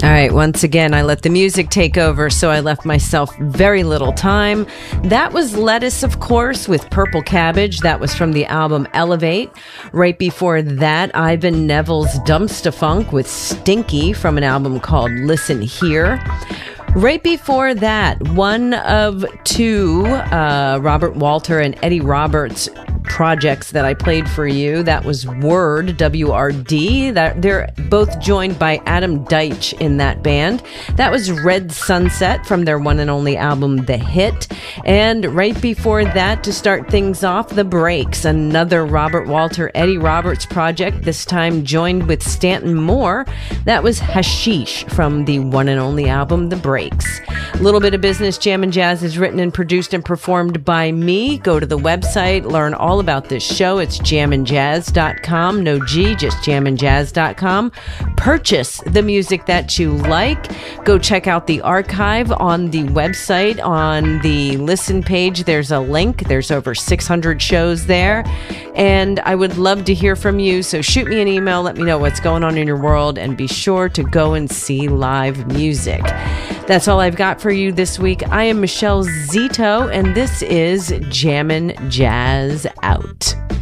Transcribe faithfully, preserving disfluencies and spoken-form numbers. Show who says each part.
Speaker 1: All right, once again, I let the music take over, so I left myself very little time. That was Lettuce, of course, with Purple Cabbage. That was from the album Elevate. Right before that, Ivan Neville's Dumpsta Funk with Stinky from an album called Listen Here. Right before that, one of two uh, Robert Walter and Eddie Roberts projects that I played for you. That was Word, W R D. That they're both joined by Adam Deitch in that band. That was Red Sunset from their one and only album, The Hit. And right before that, to start things off, The Breaks, another Robert Walter, Eddie Roberts project, this time joined with Stanton Moore. That was Hashish from the one and only album, The Breaks. A little bit of business. Jam and Jazz is written and produced and performed by me. Go to the website, learn all about this show. It's jam and jazz dot com. No G, just jam and jazz dot com. Purchase the music that you like. Go check out the archive on the website. On the listen page, there's a link. There's over six hundred shows there. And I would love to hear from you. So shoot me an email. Let me know what's going on in your world. And be sure to go and see live music. That's all I've got for you this week. I am Michelle Zito, and this is Jammin' Jazz Out.